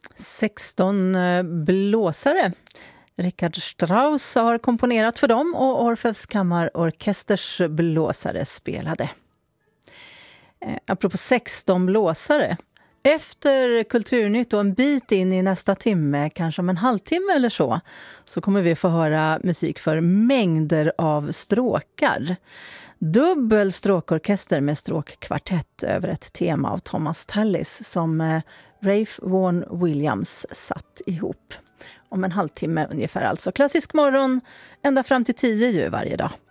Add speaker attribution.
Speaker 1: 16 blåsare. Richard Strauss har komponerat för dem och Orfeus kammarorkesters blåsare spelade. Apropå 16 blåsare. Efter Kulturnytt och en bit in i nästa timme, kanske om en halvtimme eller så kommer vi få höra musik för mängder av stråkar. Dubbel stråkorkester med stråkkvartett över ett tema av Thomas Tallis som Ralph Vaughan Williams satt ihop. Om en halvtimme ungefär alltså. Klassisk morgon ända fram till 10 ju varje dag.